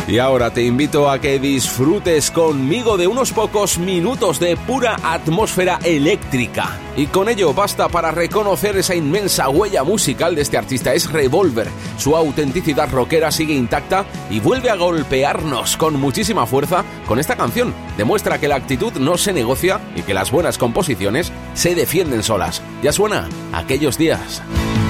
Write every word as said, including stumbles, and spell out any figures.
Y ahora te invito a que disfrutes conmigo de unos pocos minutos de pura atmósfera eléctrica. Y con ello basta para reconocer esa inmensa huella musical de este artista. Es Revolver. Su autenticidad rockera sigue intacta y vuelve a golpearnos con muchísima fuerza con esta canción. Demuestra que la actitud no se negocia y que las buenas composiciones se defienden solas. Ya suena Aquellos días.